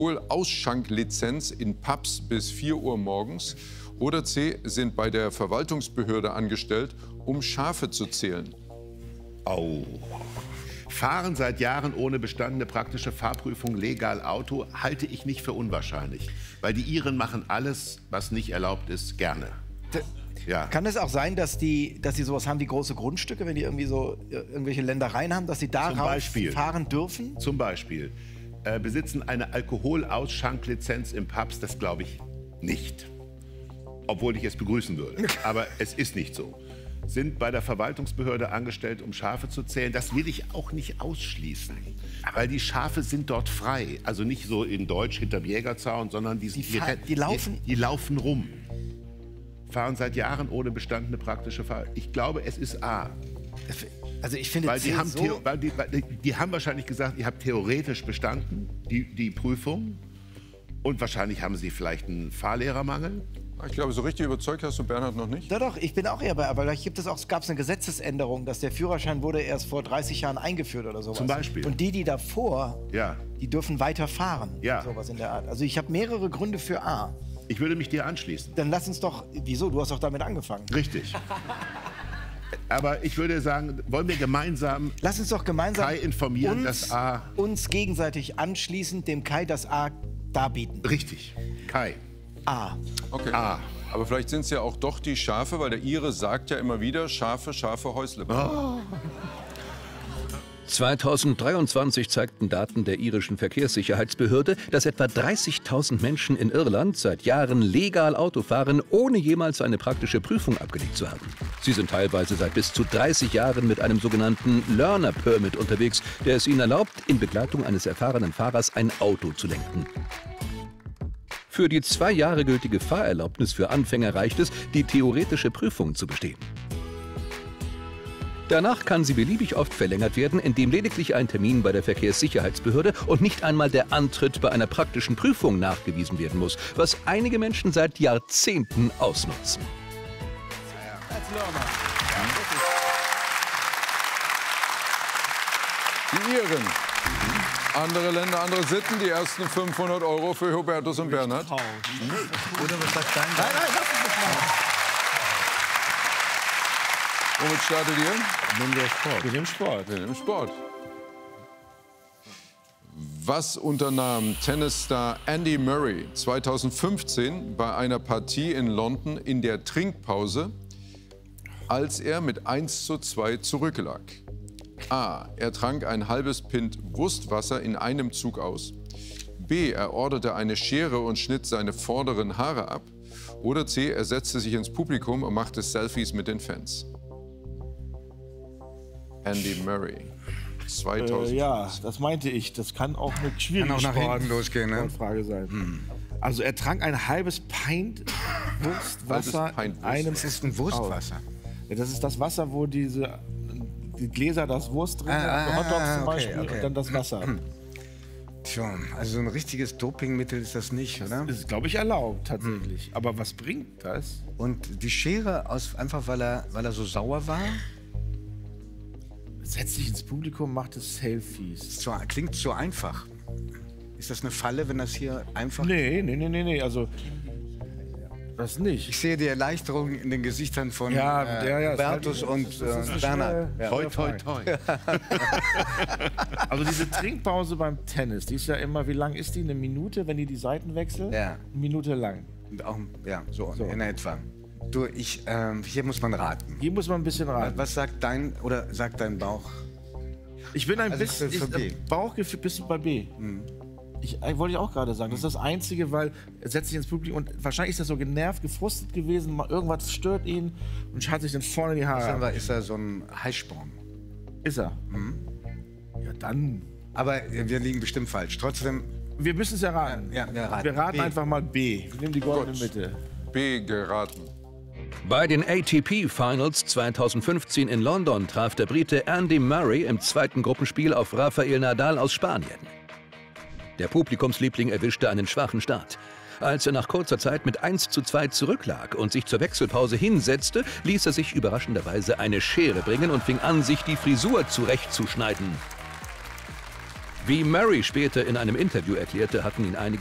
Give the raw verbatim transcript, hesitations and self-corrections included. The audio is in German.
Ausschanklizenz in Pubs bis vier Uhr morgens. Oder C, sind bei der Verwaltungsbehörde angestellt, um Schafe zu zählen. Au. Fahren seit Jahren ohne bestandene praktische Fahrprüfung legal Auto halte ich nicht für unwahrscheinlich. Weil die Iren machen alles, was nicht erlaubt ist, gerne. Ja. Kann es auch sein, dass die, dass die sowas haben wie große Grundstücke, wenn die irgendwie so äh, irgendwelche Ländereien haben, dass sie darauf fahren dürfen? Zum Beispiel. Äh, besitzen eine Alkoholausschanklizenz im Pubs, das glaube ich nicht. Obwohl ich es begrüßen würde. Aber es ist nicht so. Sind bei der Verwaltungsbehörde angestellt, um Schafe zu zählen. Das will ich auch nicht ausschließen. Weil die Schafe sind dort frei. Also nicht so in Deutsch hinterm Jägerzaun, sondern die, Die, die, fahr- die laufen. die, die laufen rum. Fahren seit Jahren ohne bestandene praktische Fahr. Ich glaube, es ist A. Also ich finde, Weil die C haben, so Theo- weil die, weil die, die haben wahrscheinlich gesagt, ihr habt theoretisch bestanden, die, die Prüfung. Und wahrscheinlich haben sie vielleicht einen Fahrlehrermangel. Ich glaube, so richtig überzeugt hast du Bernhard noch nicht. Ja doch, ich bin auch eher bei, aber vielleicht gibt es auch, gab es eine Gesetzesänderung, dass der Führerschein wurde erst vor dreißig Jahren eingeführt oder sowas. Zum Beispiel. Und die, die davor, Ja. die dürfen weiter fahren. Ja. Sowas in der Art. Also ich habe mehrere Gründe für A. Ich würde mich dir anschließen. Dann lass uns doch, wieso? Du hast doch damit angefangen. Richtig. Aber ich würde sagen, wollen wir gemeinsam Lass uns doch gemeinsam Kai informieren, uns, dass A... uns gegenseitig anschließend dem Kai das A darbieten. Richtig. Kai. A. Okay. A. Aber vielleicht sind es ja auch doch die Schafe, weil der Ire sagt ja immer wieder, Schafe, Schafe, Häusle bauen. Oh. zweitausenddreiundzwanzig zeigten Daten der irischen Verkehrssicherheitsbehörde, dass etwa dreißigtausend Menschen in Irland seit Jahren legal Auto fahren, ohne jemals eine praktische Prüfung abgelegt zu haben. Sie sind teilweise seit bis zu dreißig Jahren mit einem sogenannten Learner Permit unterwegs, der es ihnen erlaubt, in Begleitung eines erfahrenen Fahrers ein Auto zu lenken. Für die zwei Jahre gültige Fahrerlaubnis für Anfänger reicht es, die theoretische Prüfung zu bestehen. Danach kann sie beliebig oft verlängert werden, indem lediglich ein Termin bei der Verkehrssicherheitsbehörde und nicht einmal der Antritt bei einer praktischen Prüfung nachgewiesen werden muss, was einige Menschen seit Jahrzehnten ausnutzen. Die Iren. Andere Länder, andere Sitten. Die ersten fünfhundert Euro für Hubertus und Bernhard. Oder was sagt dein Nein, nein, lass uns das machen. Womit startet ihr? Nehmen wir Sport. Wir nehmen Sport. Wir nehmen Sport. Was unternahm Tennisstar Andy Murray zweitausendfünfzehn bei einer Partie in London in der Trinkpause, als er mit eins zu zwei zurücklag? A. Er trank ein halbes Pint Wurstwasser in einem Zug aus. B. Er orderte eine Schere und schnitt seine vorderen Haare ab. Oder C. Er setzte sich ins Publikum und machte Selfies mit den Fans. Andy Murray. zweitausend. Äh, ja, das meinte ich. Das kann auch eine schwierige Kann auch nach Sport hinten losgehen, ne? Frage sein. Hm. Also er trank ein halbes Pint Wurstwasser Pint in einem... Das ist ein Wurstwasser. Ja, das ist das Wasser, wo diese die Gläser das Wurst drin Ah, haben, ah, Hotdogs ah, zum okay, Beispiel, okay. und dann das Wasser. Tja, also so ein richtiges Dopingmittel ist das nicht, oder? Das ist, glaube ich, erlaubt tatsächlich. Aber was bringt das? Und die Schere, aus, einfach weil er, weil er so sauer war? Setzt sich ins Publikum, macht es Selfies. So, klingt so einfach. Ist das eine Falle, wenn das hier einfach... Nee, nee, nee, nee, nee. Also, das nicht. Ich sehe die Erleichterung in den Gesichtern von Ja, äh, ja, ja, Bertus das- und das ist eine äh, Bernhard. schwere- Toi, toi, toi. Also diese Trinkpause beim Tennis, die ist ja immer, wie lang ist die? Eine Minute, wenn die die Seiten wechseln? Ja. Eine Minute lang. Und auch, ja, so, So. in etwa. Du, ich, ähm, hier muss man raten. Hier muss man ein bisschen raten. Was sagt dein, oder sagt dein Bauch? Ich bin ein Also bisschen... für- für ich, B. Bauchgefühl bist du bei B. Ich, äh, wollte ich auch gerade sagen. Das ist das Einzige, weil er setzt sich ins Publikum und wahrscheinlich ist er so genervt, gefrustet gewesen, mal irgendwas stört ihn und hat sich dann vorne die Haare. Aber ist er so ein Heißsporn? Ist er? Ja, dann... Aber wir liegen bestimmt falsch. Trotzdem, Wir müssen es ja raten. Ja, wir raten. Wir raten B. einfach mal B. Wir nehmen die goldene Gut. Mitte. B. Geraten. Bei den A T P Finals zweitausendfünfzehn in London traf der Brite Andy Murray im zweiten Gruppenspiel auf Rafael Nadal aus Spanien. Der Publikumsliebling erwischte einen schwachen Start. Als er nach kurzer Zeit mit eins zu zwei zurücklag und sich zur Wechselpause hinsetzte, ließ er sich überraschenderweise eine Schere bringen und fing an, sich die Frisur zurechtzuschneiden. Wie Murray später in einem Interview erklärte, hatten ihn einige